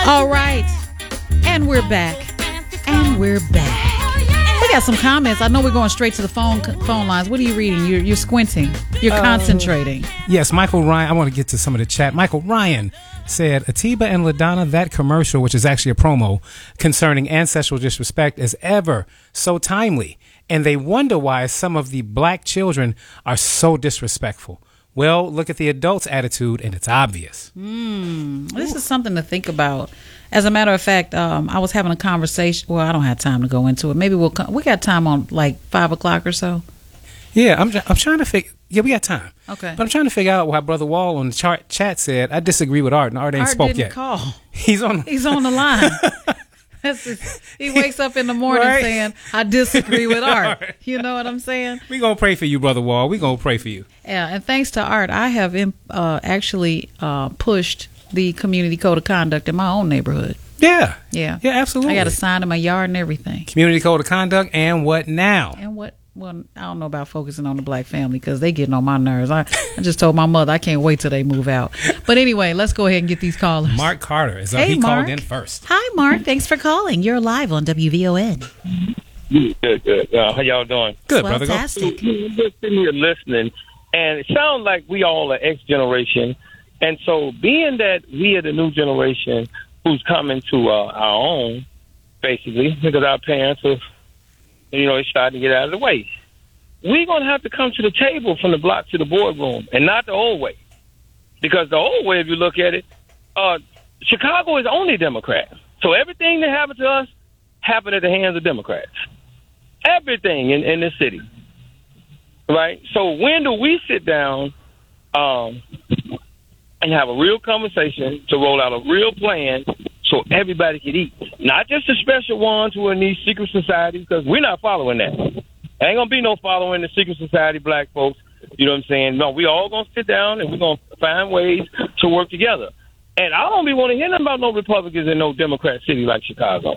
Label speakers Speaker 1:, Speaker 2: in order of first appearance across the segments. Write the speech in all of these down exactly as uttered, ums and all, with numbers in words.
Speaker 1: All right. And we're back. And we're back. We got some comments. I know we're going straight to the phone phone lines. What are you reading? You're, you're squinting. You're uh, concentrating.
Speaker 2: Yes, Michael Ryan. I want to get to some of the chat. Michael Ryan said, Atiba and LaDonna, that commercial, which is actually a promo concerning ancestral disrespect, is ever so timely. And they wonder why some of the black children are so disrespectful. Well, look at the adults' attitude, and it's obvious.
Speaker 1: Mm, this is something to think about. As a matter of fact, um, I was having a conversation. Well, I don't have time to go into it. Maybe we'll. We got time on like five o'clock or so.
Speaker 2: Yeah, I'm. I'm trying to figure. Yeah, we got time.
Speaker 1: Okay.
Speaker 2: But I'm trying to figure out why Brother Wall on the chart, chat said, I disagree with Art, and Art ain't
Speaker 1: Art
Speaker 2: spoke
Speaker 1: didn't
Speaker 2: yet.
Speaker 1: Call.
Speaker 2: He's on.
Speaker 1: He's on the line. That's just, he wakes up in the morning right? saying, I disagree with Art. You know what I'm saying?
Speaker 2: We're going to pray for you, Brother Wall. We're going to pray for you.
Speaker 1: Yeah, and thanks to Art, I have uh, actually uh, pushed the community code of conduct in my own neighborhood.
Speaker 2: Yeah.
Speaker 1: Yeah.
Speaker 2: Yeah, absolutely.
Speaker 1: I got a sign in my yard and everything.
Speaker 2: Community code of conduct and what now?
Speaker 1: And what? Well, I don't know about focusing on the black family because they getting on my nerves. I, I just told my mother I can't wait till they move out. But anyway, let's go ahead and get these callers.
Speaker 2: Mark Carter is up.
Speaker 1: Hey,
Speaker 2: he
Speaker 1: Mark.
Speaker 2: called in first.
Speaker 1: Hi, Mark. Thanks for calling. You're live on W V O N.
Speaker 3: Good, good. Uh, how y'all doing?
Speaker 2: Good, brother.
Speaker 1: Fantastic.
Speaker 3: I'm just sitting here listening, and it sounds like we all are X generation. And so being that we are the new generation who's coming to uh, our own, basically, because our parents are, you know, starting to get out of the way. We're going to have to come to the table from the block to the boardroom, and not the old way. Because the old way, if you look at it, uh, Chicago is only Democrat. So everything that happened to us happened at the hands of Democrats. Everything in, in this city. Right? So when do we sit down um, and have a real conversation to roll out a real plan so everybody can eat? Not just the special ones who are in these secret societies, because we're not following that. Ain't gonna be no following the secret society black folks. You know what I'm saying? No, we all gonna sit down and we're gonna find ways to work together. And I don't be want to hear nothing about no Republicans in no Democrat city like Chicago.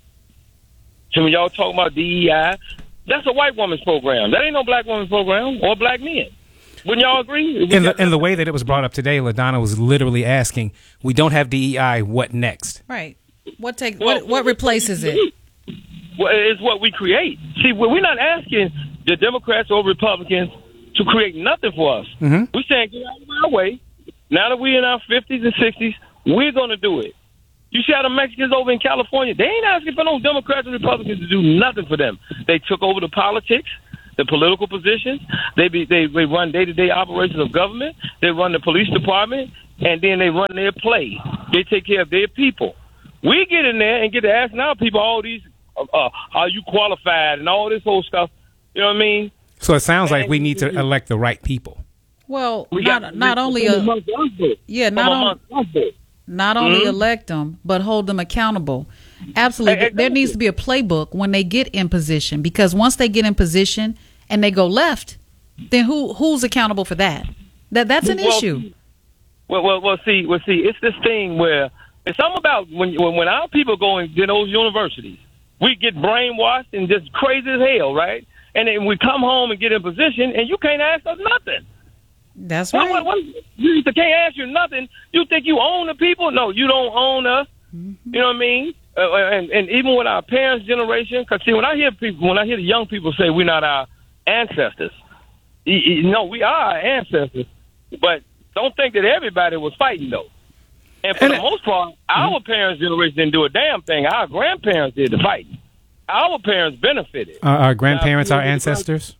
Speaker 3: So when y'all talking about D E I, that's a white woman's program. That ain't no black woman's program or black men. Wouldn't y'all agree?
Speaker 2: In the, in the way that it was brought up today, LaDonna was literally asking, we don't have D E I, what next?
Speaker 1: Right. What take?
Speaker 3: Well,
Speaker 1: what, what replaces it?
Speaker 3: Well, it's what we create. See, we're not asking the Democrats or Republicans to create nothing for us.
Speaker 2: Mm-hmm.
Speaker 3: We're saying, get out of our way. Now that we're in our fifties and sixties, we're going to do it. You see how the Mexicans over in California, they ain't asking for no Democrats or Republicans to do nothing for them. They took over the politics, the political positions. They be, they, they run day-to-day operations of government. They run the police department, and then they run their play. They take care of their people. We get in there and get to asking our people all these, uh, uh, are you qualified and all this whole stuff. You know what I mean?
Speaker 2: So it sounds like we need to elect the right people.
Speaker 1: Well,
Speaker 3: We
Speaker 1: not
Speaker 3: got-
Speaker 1: not only a yeah, not only not only
Speaker 3: Mm-hmm.
Speaker 1: elect them, but hold them accountable. Absolutely,
Speaker 3: Hey, hey,
Speaker 1: there needs to be a playbook when they get in position, because once they get in position and they go left, then who who's accountable for that? That that's an
Speaker 3: Well,
Speaker 1: issue.
Speaker 3: Well, well, well. See, well, see. It's this thing where it's something about when when, when our people go into those universities, we get brainwashed and just crazy as hell, right? And then we come home and get in position, and you can't ask us nothing.
Speaker 1: That's
Speaker 3: What,
Speaker 1: right.
Speaker 3: what, what, you can't ask you nothing. You think you own the people? No, you don't own us.
Speaker 1: Mm-hmm.
Speaker 3: You know what I mean? Uh, and, and even with our parents' generation, because see, when I hear people, when I hear the young people say we're not our ancestors, y- y- no, we are our ancestors. But don't think that everybody was fighting though. And for
Speaker 2: And
Speaker 3: the
Speaker 2: it-
Speaker 3: most part, our parents' generation didn't do a damn thing. Our grandparents did the fighting. Our parents benefited.
Speaker 2: Are our grandparents
Speaker 3: Now,
Speaker 2: our ancestors?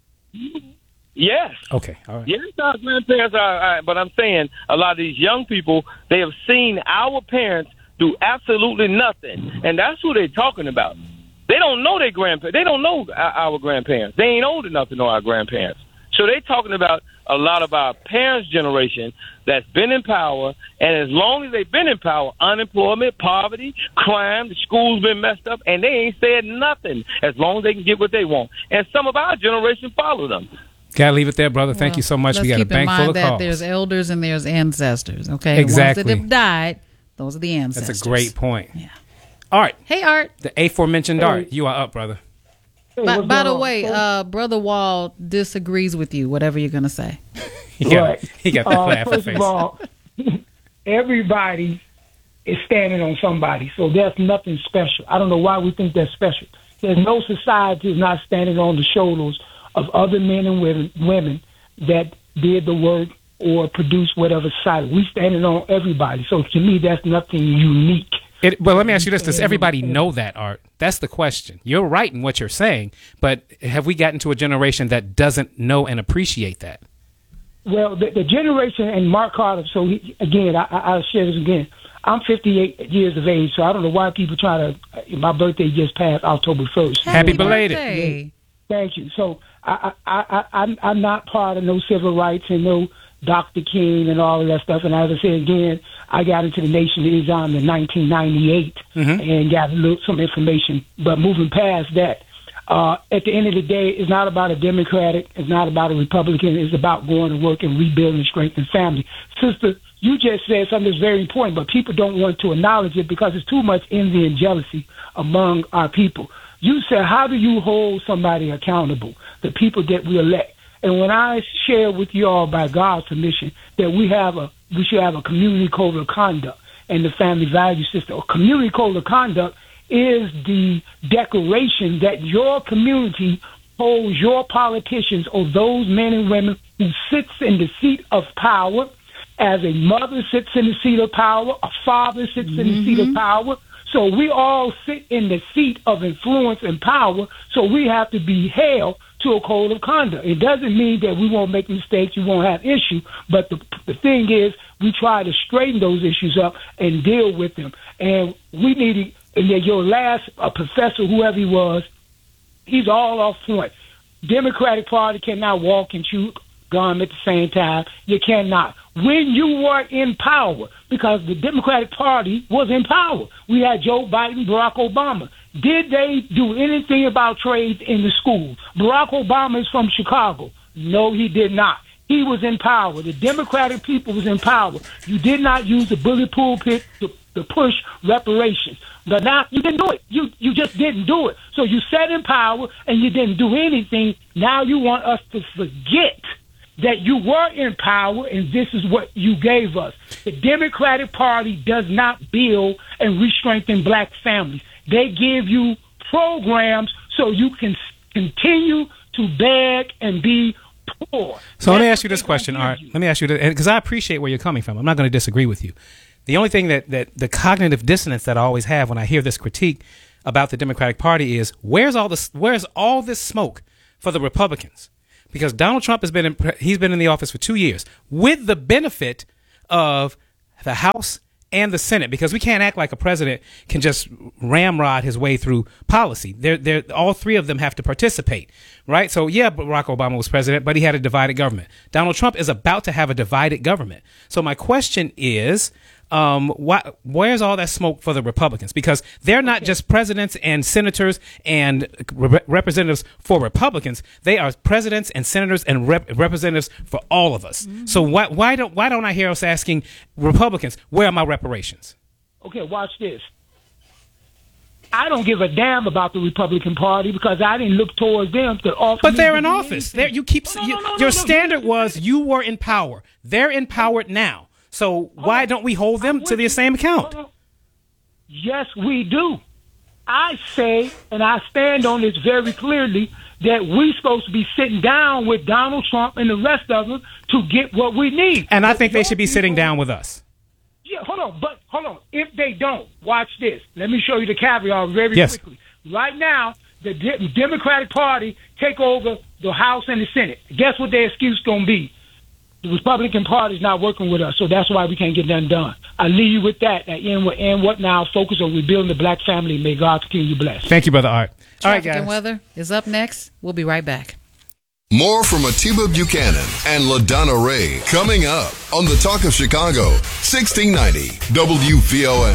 Speaker 3: Yes.
Speaker 2: Okay, all right.
Speaker 3: Yes, our grandparents are, are, but I'm saying a lot of these young people, they have seen our parents do absolutely nothing, and that's who they're talking about. They don't know their grandparents. They don't know our, our grandparents. They ain't old enough to know our grandparents. So they're talking about a lot of our parents' generation that's been in power, and as long as they've been in power, unemployment, poverty, crime, the school's been messed up, and they ain't said nothing as long as they can get what they want. And some of our generation follow them.
Speaker 2: Gotta leave it there, brother. Thank
Speaker 1: Well,
Speaker 2: you so much.
Speaker 1: Let's
Speaker 2: We got a
Speaker 1: keep in
Speaker 2: bank
Speaker 1: mind
Speaker 2: full of
Speaker 1: that
Speaker 2: calls.
Speaker 1: there's elders and there's ancestors. Okay,
Speaker 2: Exactly.
Speaker 1: The ones that have died, those are the ancestors.
Speaker 2: That's a great point.
Speaker 1: Yeah.
Speaker 2: All right.
Speaker 1: Hey, Art.
Speaker 2: The aforementioned Art, you are up, brother.
Speaker 1: By, by the way, uh, Brother Wall disagrees with you, whatever you're going to say.
Speaker 2: He got,
Speaker 4: Right.
Speaker 2: he got that
Speaker 4: Uh,
Speaker 2: laugh
Speaker 4: first
Speaker 2: face.
Speaker 4: of all, everybody is standing on somebody. So there's nothing special. I don't know why we think that's special. There's no society is not standing on the shoulders of other men and women, women that did the work or produced whatever society. We standing on everybody. So to me, that's nothing unique.
Speaker 2: It, well, let me ask you this. Does everybody know that, Art? That's the question. You're right in what you're saying, but have we gotten to a generation that doesn't know and appreciate that?
Speaker 4: Well, the, the generation and Mark Carter, so he, again, I, I, I'll share this again. I'm fifty-eight years of age, so I don't know why people try to, my birthday just passed October first.
Speaker 2: Happy belated.
Speaker 1: Birthday.
Speaker 4: Thank you. So I, I, I, I'm, I'm not part of no civil rights and no Doctor King and all of that stuff. And as I said again, I got into the Nation of Islam in nineteen ninety-eight mm-hmm. and got a little, some information. But moving past that, uh, at the end of the day, it's not about a Democratic, it's not about a Republican, it's about going to work and rebuilding and strengthening family. Sister, you just said something that's very important, but people don't want to acknowledge it because there's too much envy and jealousy among our people. You said, how do you hold somebody accountable, the people that we elect? And when I share with you all, by God's permission, that we have a we should have a community code of conduct and the family value system. A community code of conduct is the declaration that your community holds your politicians or those men and women who sits in the seat of power. As a mother sits in the seat of power, a father sits mm-hmm. in the seat of power. So we all sit in the seat of influence and power. So we have to be held to a code of conduct. It doesn't mean that we won't make mistakes, we won't have issues, but the, the thing is, we try to straighten those issues up and deal with them. And we need, and then your last uh, professor, whoever he was, he's all off point. Democratic Party cannot walk and chew gum at the same time. You cannot. When you were in power, because the Democratic Party was in power, we had Joe Biden, Barack Obama. Did they do anything about trades in the schools? Barack Obama is from Chicago. No, he did not. He was in power. The Democratic people was in power. You did not use the bully pulpit to, to push reparations. But now you didn't do it. You you just didn't do it. So you sat in power and you didn't do anything. Now you want us to forget that you were in power and this is what you gave us. The Democratic Party does not build and re-strengthen black families. They give you programs so you can continue to beg and be poor.
Speaker 2: So let me ask you this question, Art. Let me ask you this, because I appreciate where you're coming from. I'm not going to disagree with you. The only thing that, that the cognitive dissonance that I always have when I hear this critique about the Democratic Party is, where's all this, where's all this smoke for the Republicans? Because Donald Trump has been in, he's been in the office for two years with the benefit of the House and the Senate, because we can't act like a president can just ramrod his way through policy. They're, they're, all three of them have to participate, right? So, yeah, Barack Obama was president, but he had a divided government. Donald Trump is about to have a divided government. So my question is, um, why, where's all that smoke for the Republicans? Because they're not
Speaker 4: okay.
Speaker 2: just presidents and senators and re- representatives for Republicans. They are presidents and senators and rep- representatives for all of us. Mm-hmm. So why, why don't why don't I hear us asking Republicans, where are my reparations?
Speaker 4: Okay, watch this. I don't give a damn about the Republican Party because I didn't look towards them to offer.
Speaker 2: But they're in office. They're, you keep no, no, you, no, no, your no, standard no, was you were in power. They're empowered now. So why don't we hold them to the same account?
Speaker 4: Yes, we do. I say, and I stand on this very clearly, that we're supposed to be sitting down with Donald Trump and the rest of them to get what we need.
Speaker 2: And I think they should be sitting down with us.
Speaker 4: Yeah, hold on, but hold on. If they don't, watch this. Let me show you the caveat very
Speaker 2: yes.
Speaker 4: quickly. Right now, the De- Democratic Party take over the House and the Senate. Guess what their excuse going to be? The Republican Party is not working with us, so that's why we can't get nothing done. I leave you with that. And what, and what now? Focus on rebuilding the black family. May God continue to bless.
Speaker 2: Thank you, Brother Art.
Speaker 1: Traffic
Speaker 2: All right, guys.
Speaker 1: and weather is up next. We'll be right back.
Speaker 5: More from Atiba Buchanan and LaDonna Ray coming up on the Talk of Chicago, sixteen ninety W V O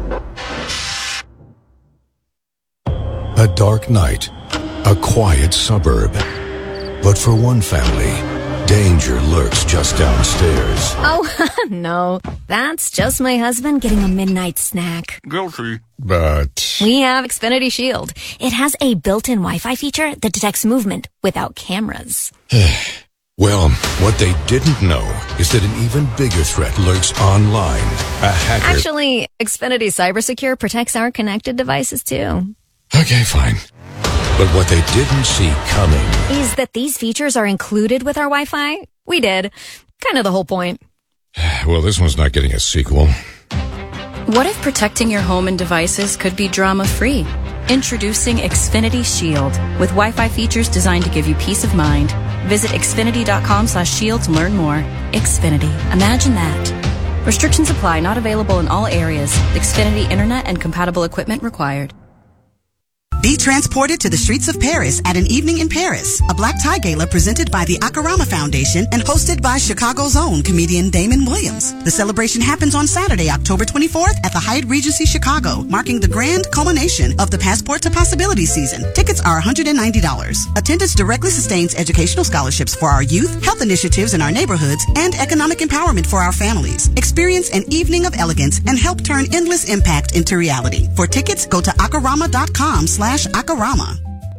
Speaker 5: N.
Speaker 6: A dark night, a quiet suburb. But for one family, danger lurks just downstairs.
Speaker 7: Oh, no. That's just my husband getting a midnight snack.
Speaker 6: Guilty. But
Speaker 7: we have Xfinity Shield. It has a built-in Wi-Fi feature that detects movement without cameras.
Speaker 6: Well, what they didn't know is that an even bigger threat lurks online. A hacker...
Speaker 7: Actually, Xfinity CyberSecure protects our connected devices too.
Speaker 6: Okay, fine. But what they didn't see coming
Speaker 7: is that these features are included with our Wi-Fi. We did. Kind of the whole point.
Speaker 6: Well, this one's not getting a sequel.
Speaker 8: What if protecting your home and devices could be drama-free? Introducing Xfinity Shield with Wi-Fi features designed to give you peace of mind. Visit xfinity.com slash shield to learn more. Xfinity. Imagine that. Restrictions apply. Not available in all areas. Xfinity Internet and compatible equipment required.
Speaker 9: Be transported to the streets of Paris at An Evening in Paris, a black tie gala presented by the Akarama Foundation and hosted by Chicago's own comedian Damon Williams. The celebration happens on Saturday, October twenty-fourth at the Hyatt Regency Chicago, marking the grand culmination of the Passport to Possibility season. Tickets are one hundred ninety dollars. Attendance directly sustains educational scholarships for our youth, health initiatives in our neighborhoods, and economic empowerment for our families. Experience an evening of elegance and help turn endless impact into reality. For tickets, go to akarama.com slash Akarama.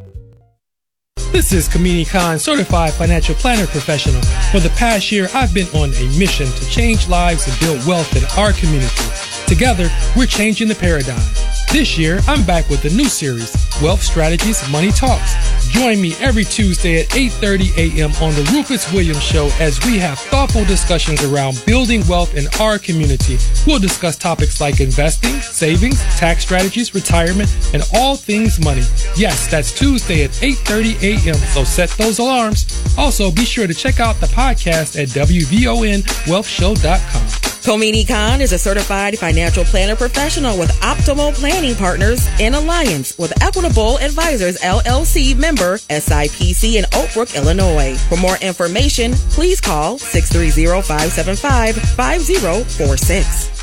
Speaker 10: This is Kamini Khan, certified financial planner professional. For the past year, I've been on a mission to change lives and build wealth in our community. Together, we're changing the paradigm. This year, I'm back with a new series, Wealth Strategies, Money Talks. Join me every Tuesday at eight thirty a.m. on the Rufus Williams Show as we have thoughtful discussions around building wealth in our community. We'll discuss topics like investing, savings, tax strategies, retirement, and all things money. Yes, that's Tuesday at eight thirty a.m., so set those alarms. Also, be sure to check out the podcast at w v o n wealth show dot com.
Speaker 11: Komini Khan is a certified financial planner professional with Optimal Planning Partners in alliance with Equitable Advisors, L L C member, S I P C in Oak Brook, Illinois. For more information, please call six three zero, five seven five, five zero four six.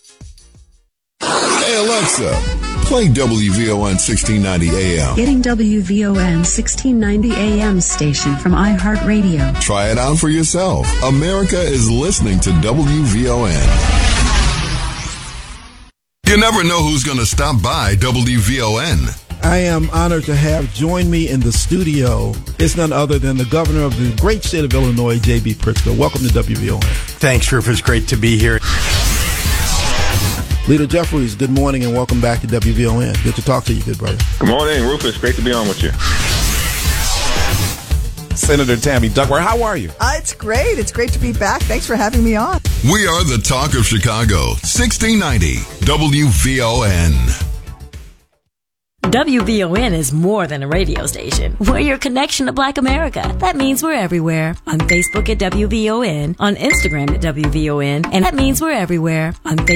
Speaker 5: Hey, Alexa, play W V O N sixteen ninety A M.
Speaker 12: Getting W V O N sixteen ninety A M station from iHeartRadio.
Speaker 5: Try it out for yourself. America is listening to W V O N. You never know who's going to stop by W V O N.
Speaker 13: I am honored to have join me in the studio. It's none other than the governor of the great state of Illinois, J B. Pritzker. Welcome to W V O N.
Speaker 14: Thanks, Rufus. Great to be here.
Speaker 13: Leader Jeffries, good morning and welcome back to W V O N. Good to talk to you, good brother.
Speaker 15: Good morning, Rufus. Great to be on with you.
Speaker 14: Senator Tammy Duckworth, how are you?
Speaker 16: Uh, it's great. It's great to be back. Thanks for having me on.
Speaker 5: We are the talk of Chicago, sixteen ninety W V O N.
Speaker 17: W V O N is more than a radio station. We're your connection to Black America. That means we're everywhere. On Facebook at W V O N, on Instagram at W V O N, and that means we're everywhere. On Facebook